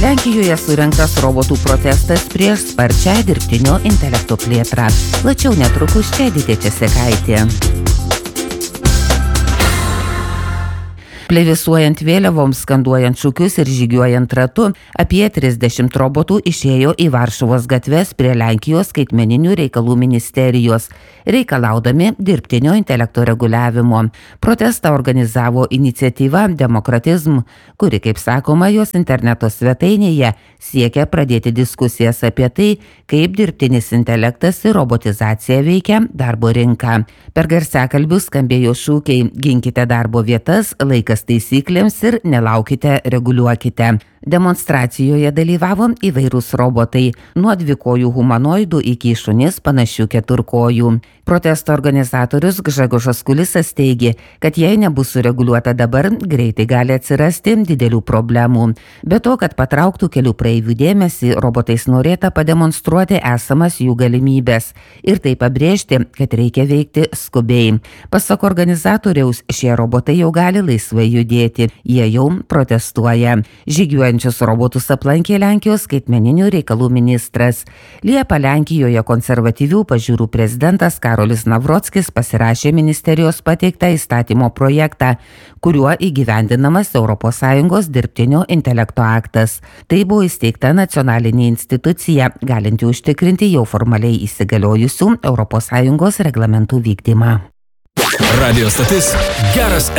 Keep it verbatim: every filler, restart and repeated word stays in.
Lenkijoje surengtas robotų protestas prieš sparčią dirbtinio intelekto plėtrą. Plačiau netrukus čia Edita Česekaitė. Plevisuojant vėliavoms, skanduojant šūkius ir žygiuojant ratu, apie trisdešimt robotų išėjo į Varšuvos gatves prie Lenkijos skaitmeninių reikalų ministerijos, reikalaudami dirbtinio intelekto reguliavimo. Protestą organizavo iniciatyva Demokratizm, kuri, kaip sakoma, jos interneto svetainėje siekia pradėti diskusijas apie tai, kaip dirbtinis intelektas ir robotizacija veikia darbo rinką. Per garsiakalbius skambėjo šūkiai "Ginkite darbo vietas", "Laikas taisyklėms" ir "Nelaukite, reguliuokite". Demonstracijoje dalyvavo įvairūs robotai, nuo dvikojų humanoidų iki šunis panašių keturkojų. Protesto organizatorius Gžegožas Kulisas teigė, kad jei nebus sureguliuota dabar, greitai gali atsirasti didelių problemų. Be to, kad patrauktų kelių praeivių dėmesį, robotais norėta pademonstruoti esamas jų galimybės ir tai pabrėžti, kad reikia veikti skubiai. Pasak organizatoriaus, šie robotai jau gali laisvai judėti, jie jau protestuoja. Žygiuojančius robotus aplankė Lenkijos skaitmeninių reikalų ministras. Liepą Lenkijoje konservatyvių pažiūrų prezidentas Karolis Navrockis pasirašė ministerijos pateiktą įstatymo projektą, kuriuo įgyvendinamas Europos Sąjungos dirbtinio intelekto aktas. Tai buvo įsteigta nacionalinė institucija, galinti užtikrinti jau formaliai įsigaliojusių Europos Sąjungos reglamentų vykdymą. Radio stotis Geras